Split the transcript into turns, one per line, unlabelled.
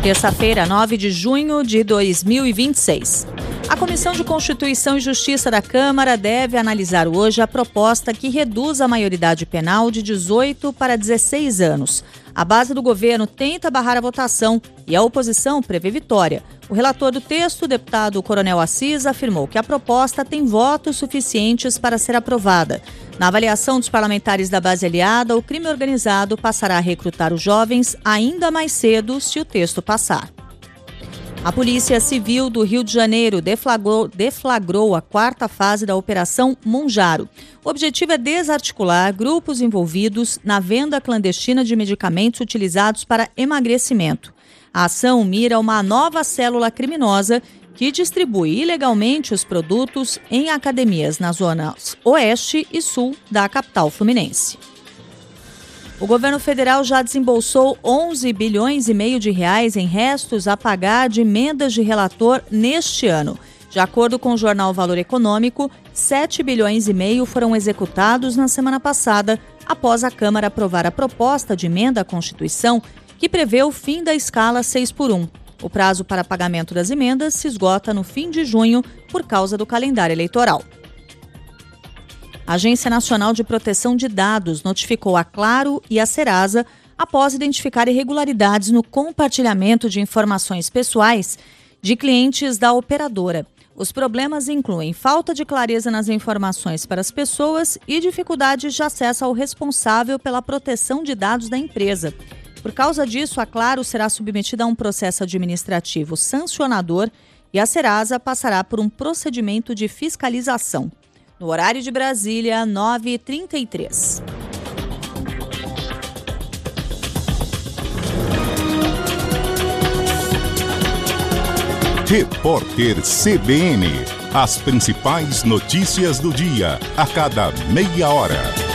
Terça-feira, 9 de junho de 2026. A Comissão de Constituição e Justiça da Câmara deve analisar hoje a proposta que reduz a maioridade penal de 18 para 16 anos. A base do governo tenta barrar a votação e a oposição prevê vitória. O relator do texto, o deputado Coronel Assis, afirmou que a proposta tem votos suficientes para ser aprovada. Na avaliação dos parlamentares da base aliada, o crime organizado passará a recrutar os jovens ainda mais cedo se o texto passar. A Polícia Civil do Rio de Janeiro deflagrou a quarta fase da Operação Monjaro. O objetivo é desarticular grupos envolvidos na venda clandestina de medicamentos utilizados para emagrecimento. A ação mira uma nova célula criminosa que distribui ilegalmente os produtos em academias nas zonas oeste e sul da capital fluminense. O governo federal já desembolsou 11 bilhões e meio de reais em restos a pagar de emendas de relator neste ano. De acordo com o jornal Valor Econômico, 7 bilhões e meio foram executados na semana passada, após a Câmara aprovar a proposta de emenda à Constituição que prevê o fim da escala 6x1. O prazo para pagamento das emendas se esgota no fim de junho por causa do calendário eleitoral. A Agência Nacional de Proteção de Dados notificou a Claro e a Serasa após identificar irregularidades no compartilhamento de informações pessoais de clientes da operadora. Os problemas incluem falta de clareza nas informações para as pessoas e dificuldades de acesso ao responsável pela proteção de dados da empresa. Por causa disso, a Claro será submetida a um processo administrativo sancionador e a Serasa passará por um procedimento de fiscalização. No horário de Brasília, 9h33.
Repórter CBN. As principais notícias do dia, a cada meia hora.